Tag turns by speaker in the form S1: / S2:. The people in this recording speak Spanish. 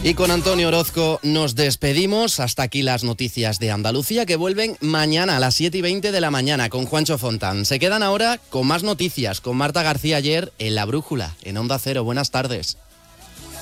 S1: Y con Antonio Orozco nos despedimos. Hasta aquí las noticias de Andalucía, que vuelven mañana a las 7:20 de la mañana con Juancho Fontán. Se quedan ahora con más noticias, con Marta García Ayer en La Brújula, en Onda Cero. Buenas tardes.